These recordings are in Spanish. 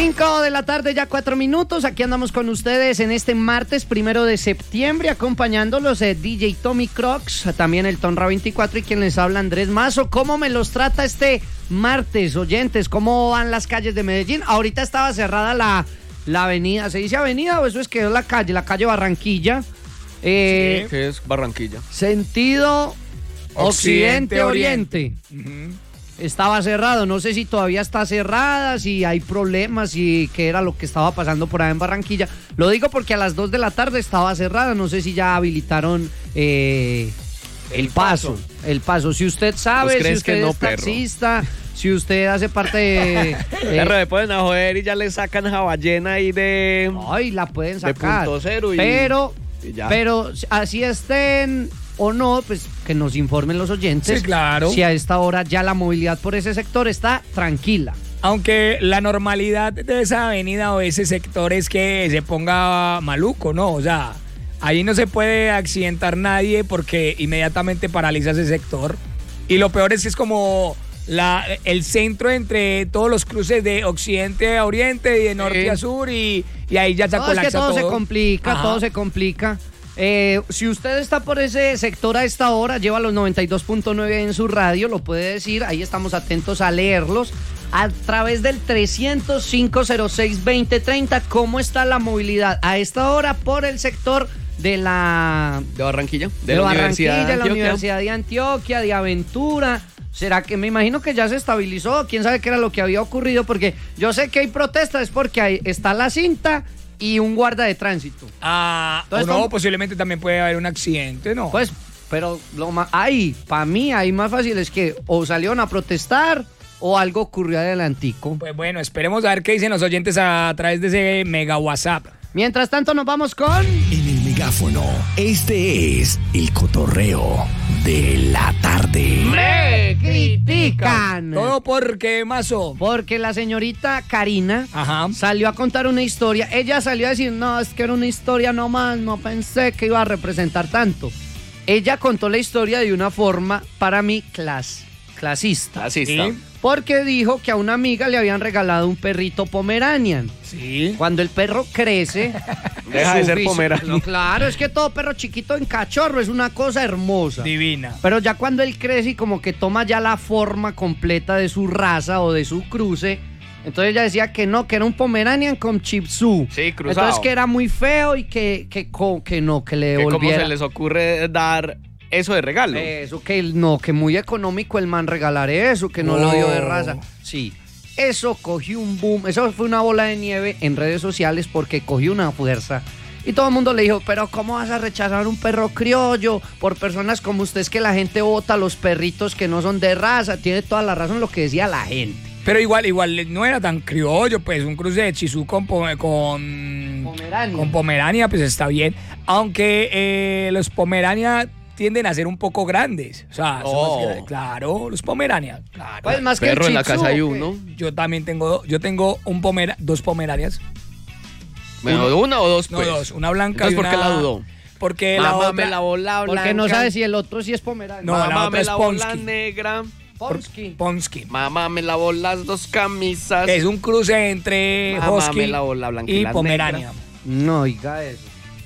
5 de la tarde, ya 4 minutos. Aquí andamos con ustedes en este martes 1 de septiembre, acompañándolos DJ Tommy Crocs, también el Tonra 24 y quien les habla Andrés Mazo. ¿Cómo me los trata este martes, oyentes? ¿Cómo van las calles de Medellín? Ahorita estaba cerrada la avenida. ¿Se dice avenida o eso es que es la calle Barranquilla? Sí, que es Barranquilla. Sentido Occidente-Oriente. Estaba cerrado, no sé si todavía está cerrada, si hay problemas y qué era lo que estaba pasando por ahí en Barranquilla. Lo digo porque a las 2 de la tarde estaba cerrada, no sé si ya habilitaron el paso. Si usted sabe, si usted es taxista, si usted hace parte de... Perro, me pueden a joder y ya le sacan esa ballena ahí de... Ay, la pueden sacar. De punto cero pero así estén... o no, pues que nos informen los oyentes. Sí, claro. Si a esta hora ya la movilidad por ese sector está tranquila. Aunque la normalidad de esa avenida o ese sector es que se ponga maluco, ¿no? O sea, ahí no se puede accidentar nadie porque inmediatamente paraliza ese sector. Y lo peor es que es como el centro entre todos los cruces de occidente a oriente y de norte a sur y ahí ya se colapsa todo. Es que todo se complica. Si usted está por ese sector a esta hora, lleva los 92.9 en su radio, lo puede decir, ahí estamos atentos a leerlos a través del 305-06-2030. ¿Cómo está la movilidad a esta hora por el sector de Barranquilla? De la Universidad de Antioquia, de Aventura? ¿Será que me imagino que ya se estabilizó? ¿Quién sabe qué era lo que había ocurrido? Porque yo sé que hay protestas, es porque ahí está la cinta y un guarda de tránsito. Entonces, posiblemente también puede haber un accidente, ¿no? Pues, pero para mí, ahí más fácil es que o salieron a protestar o algo ocurrió adelantico. Pues bueno, esperemos a ver qué dicen los oyentes a través de ese mega WhatsApp. Mientras tanto, nos vamos con... En el megáfono, este es el cotorreo de la tarde. ¡Me critican! ¿Todo por qué, Mazo? Porque la señorita Karina salió a contar una historia. Ella salió a decir, no, es que era una historia nomás, no pensé que iba a representar tanto. Ella contó la historia de una forma, para mí, clasista. ¿Sí? Porque dijo que a una amiga le habían regalado un perrito Pomeranian. Sí. Cuando el perro crece... deja de ser Pomeranian. No, claro, es que todo perro chiquito en cachorro es una cosa hermosa. Divina. Pero ya cuando él crece y como que toma ya la forma completa de su raza o de su cruce... Entonces ella decía que no, que era un Pomeranian con Shih Tzu. Sí, cruzado. Entonces que era muy feo y que le devolviera. ¿Cómo se les ocurre dar... eso de regalo? Eso, que muy económico el man regalar eso, que no lo dio de raza. Sí, eso cogió un boom, eso fue una bola de nieve en redes sociales porque cogió una fuerza. Y todo el mundo le dijo, pero ¿cómo vas a rechazar un perro criollo por personas como usted? Es que la gente vota a los perritos que no son de raza. Tiene toda la razón lo que decía la gente. Pero igual no era tan criollo, pues un cruce de Shih Tzu con Pomerania, pues está bien. Aunque los Pomerania tienden a ser un poco grandes. O sea, claro, los Pomerania. Claro. Pues más que perro el en la Shih Tzu, casa hay uno. Yo también tengo, dos Pomeranias. Bueno, ¿una o dos? No, pues? dos. Una blanca. Entonces, ¿por qué la dudó? Porque mamá la otra me lavó la blanca. Porque no sabe si el otro sí es Pomeranian. No, mamá la otra me es lavó la Ponsky. negra. Ponsky. Mamá me lavó las dos camisas. Es un cruce entre Husky me lavó la blanca y la Pomerania. negra. No, oiga eso.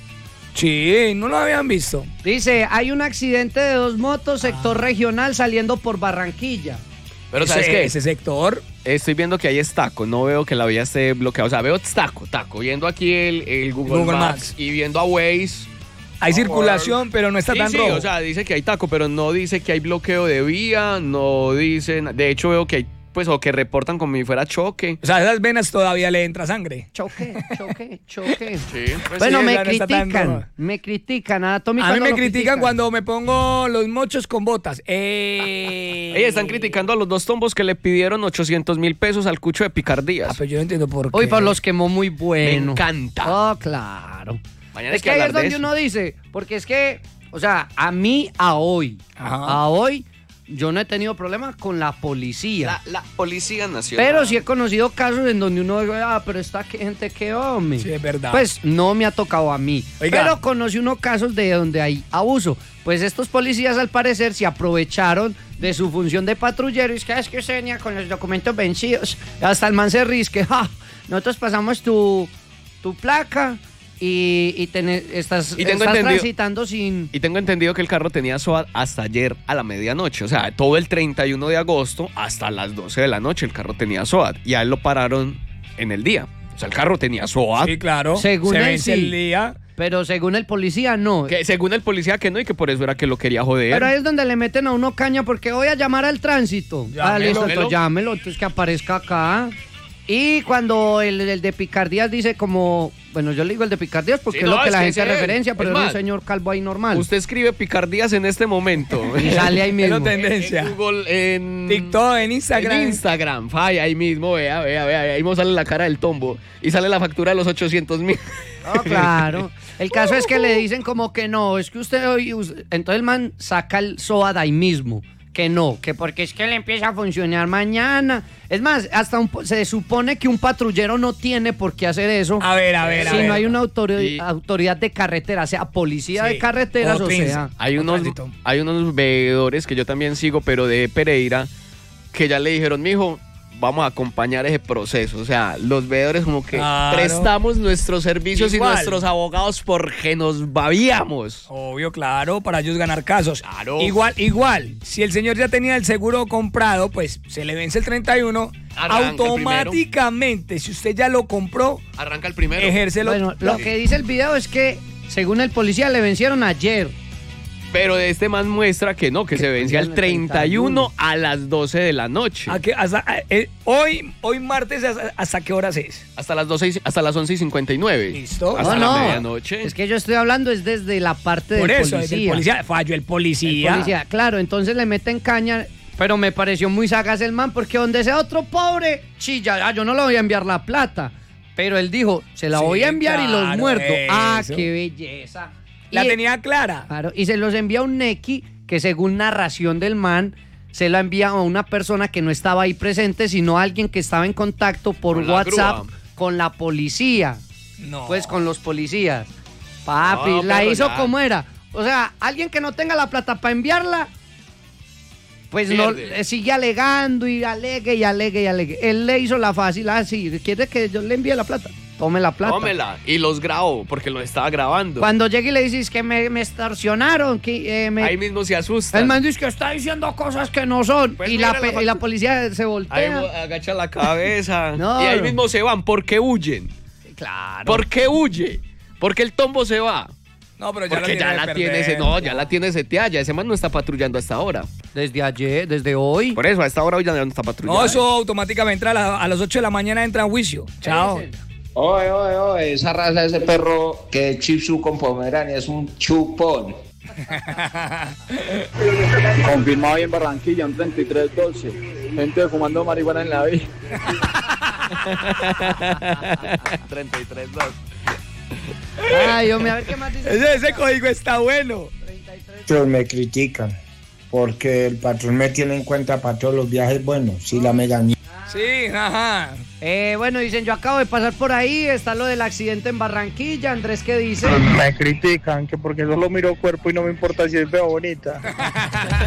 Sí, no lo habían visto. Dice, hay un accidente de 2 motos, sector regional, saliendo por Barranquilla. Pero ¿sabes qué? Ese sector... Estoy viendo que hay estaco, no veo que la vía esté bloqueada. O sea, veo taco. Viendo aquí el Google Maps y viendo a Waze. Hay circulación, pero no está tan rojo. O sea, dice que hay taco, pero no dice que hay bloqueo de vía, no dicen... De hecho, veo que hay, pues, o que reportan como si fuera choque. O sea, esas venas todavía le entra sangre. Choque. Sí, pues bueno, sí, me critican. A mí me critican cuando me pongo los mochos con botas. Están criticando a los 2 tombos que le pidieron 800,000 pesos al cucho de picardías. Pero yo no entiendo por qué. Hoy por los quemó muy bueno. Me encanta. Oh, claro. Mañana es que ahí es donde uno dice, porque es que, o sea, a hoy, yo no he tenido problemas con la policía. La policía nacional. Pero sí he conocido casos en donde uno dice, pero esta gente qué hombre. Sí, es verdad. Pues no me ha tocado a mí. Oiga. Pero conocí unos casos de donde hay abuso. Pues estos policías al parecer se aprovecharon de su función de patrullero y es que venía con los documentos vencidos. Hasta el man se ríe, nosotros pasamos tu placa y estás tengo entendido- transitando sin... Y tengo entendido que el carro tenía SOAT hasta ayer a la medianoche. O sea, todo el 31 de agosto hasta las 12 de la noche el carro tenía SOAT. Y a él lo pararon en el día. O sea, el carro tenía SOAT. Sí, claro. Según se él, vence sí. el día. Pero según el policía, no. Que según el policía que no y que por eso era que lo quería joder. Pero ahí es donde le meten a uno caña porque voy a llamar al tránsito. Llámelo. Listo, entonces llámelo, entonces que aparezca acá. Y cuando el de picardías dice como... Bueno, yo le digo el de picardías porque Sí, es no, lo que es la que gente es él. referencia, pero Es es un más, señor calvo ahí normal. Usted escribe picardías en este momento. Y sale ahí mismo. Es la tendencia. En Google, en TikTok, en Instagram. En Instagram, falla ahí mismo, vea, ahí mismo sale la cara del tombo y sale la factura de los 800,000. No, claro. El caso es que le dicen como que no, es que usted hoy... Entonces el man saca el SOAT ahí mismo. Que no, que porque es que le empieza a funcionar mañana. Es más, hasta se supone que un patrullero no tiene por qué hacer eso. A ver. Si no hay una Sí. autoridad de carretera, sea policía Sí. de carreteras, o sea... Hay unos veedores que yo también sigo, pero de Pereira, que ya le dijeron, mijo, vamos a acompañar ese proceso. O sea, los veedores como que Claro. prestamos nuestros servicios Igual. y nuestros abogados porque nos babíamos. Obvio, claro, para ellos ganar casos. Claro. Igual, si el señor ya tenía el seguro comprado, pues se le vence el 31, Arranca el automáticamente, si usted ya lo compró, Arranca el primero. ejércelo. Bueno, lo que dice el video es que, según el policía, le vencieron ayer. Pero de este man muestra que no, que se vencía el 31 a las 12 de la noche. Hoy martes, ¿hasta qué horas es? Hasta las 11:59. Listo. Hasta No, la no, medianoche. es que yo estoy hablando es desde la parte Por del eso, policía. el policía, falló el El policía. policía, claro, entonces le meten caña, pero me pareció muy sagaz el man, porque donde sea otro pobre, chilla, yo no le voy a enviar la plata. Pero él dijo, se la Sí, voy a enviar y los claro, muerto. Ah, eso. qué belleza. La Y- tenía clara. Claro, y se los envía un Neki que según narración del man, se la envía a una persona que no estaba ahí presente, sino a alguien que estaba en contacto por Con la WhatsApp grúa. con la policía. No. Pues con los policías. Papi, No, la pero hizo ya. como era. O sea, alguien que no tenga la plata para enviarla, pues no, Pierde. sigue alegando y alegue. Él le hizo la fácil, así, ¿quiere que yo le envíe la plata? Tome la plata. Tómela. Y los grabo, porque lo estaba grabando. Cuando llegue y le dices que me extorsionaron, que Ahí mismo se asusta. el man dice que está diciendo cosas que no son. Pues y, mira la, la y la factura. policía se Ahí voltea. agacha la cabeza. No. Y ahí mismo se van. ¿Por qué huyen? Claro. ¿Por qué huye? Porque el tombo se va. No, pero ya Porque ya la tiene ya la tiene seteada. Ya ese man no está patrullando hasta ahora. Desde ayer, desde hoy. Por eso, a esta hora hoy ya no está patrullando. No, eso automáticamente a las 8 de la mañana entra en juicio. Chao. Oye, esa raza de ese perro que es Shih Tzu con Pomerania es un chupón. Confirmado ahí en Barranquilla, un 3312. Gente fumando marihuana en la vía. 33-2. Ay, hombre, a ver qué más dice. Ese código está bueno. Pero me critican porque el patrón me tiene en cuenta para todos los viajes buenos. Si la mega Sí, ajá. Bueno, dicen, yo acabo de pasar por ahí, está lo del accidente en Barranquilla. Andrés, ¿qué dice? Me critican que porque solo miro cuerpo y no me importa si es feo o bonita.